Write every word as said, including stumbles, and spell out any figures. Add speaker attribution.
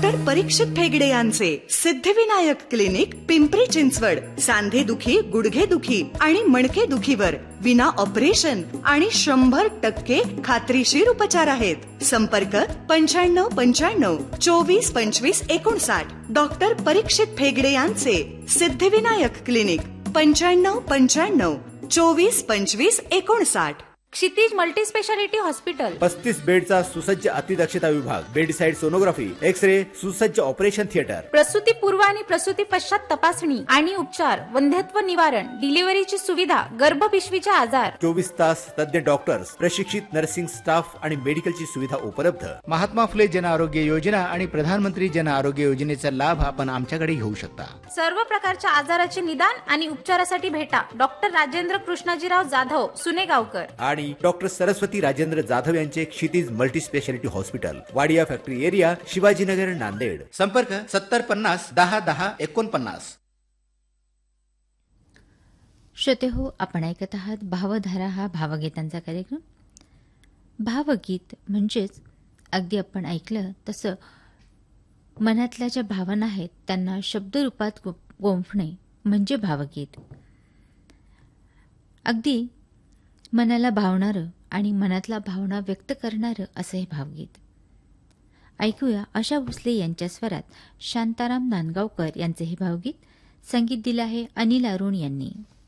Speaker 1: Doctor परीक्षित भेगडे यांचे Siddhivinayak clinic, Pimpri Chinchwad. सांधेदुखी, गुडघेदुखी आणि मणकेदुखीवर विना ऑपरेशन आणि शंभर टक्के खात्रीशीर उपचार आहेत. संपर्क पंच्याण्णव पंच्याण्णव चोवीस पंचवीस एकोणसाठ. डॉक्टर परीक्षित भेगडे यांचे सिद्धिविनायक क्लिनिक, पंच्याण्णव पंच्याण्णव चोवीस पंचवीस एकोणसाठ.
Speaker 2: क्षितिज मल्टी स्पेशालिटी हॉस्पिटल,
Speaker 3: पस्तीस बेडचा सुसज्ज अतिदक्षता विभाग, बेडसाइड सोनोग्राफी, एक्स रे, सुसज्ज ऑपरेशन थिएटर,
Speaker 2: प्रसूती पूर्व आणि प्रसूती पश्चात तपासणी आणि उपचार, वंध्यत्व निवारण, डिलिव्हरीची सुविधा, गर्भपिशवीचे आजार,
Speaker 3: चोवीस तास तज्ञ डॉक्टर्स, प्रशिक्षित नर्सिंग स्टाफ आणि मेडिकलची सुविधा उपलब्ध. महात्मा फुले जन आरोग्य योजना आणि प्रधानमंत्री जन आरोग्य योजनेचा लाभ आपण आमच्याकडे घेऊ शकता.
Speaker 2: सर्व प्रकारच्या आजाराचे निदान आणि उपचारासाठी भेटा डॉक्टर राजेंद्र कृष्णाजीराव जाधव, सुनेगावकर
Speaker 3: आणि डॉक्टर सरस्वती राजेंद्र जाधव यांचे क्षितिज multi speciality hospital, Wadia factory area, Shivajinagar, Nanded. संपर्क सत्तर पन्नास दहा दहा एकोणपन्नास.
Speaker 4: श्रोते हो, आपण ऐकत आहात भावधारा हा भावगीतांचा कार्यक्रम. भावगीत म्हणजेच अगदी आपण ऐकलं तसं मनातल्या ज्या भावना आहेत त्यांना शब्दरूपात गोंफणे म्हणजे भावगीत. अगदी मनाला भावणारं आणि मनातला भावना व्यक्त करणारं असं हे भावगीत. ऐकूया आशा भोसले यांच्या स्वरात शांताराम नांदगावकर यांचे हे भावगीत. संगीत दिलं आहे अनिल अरुण यांनी.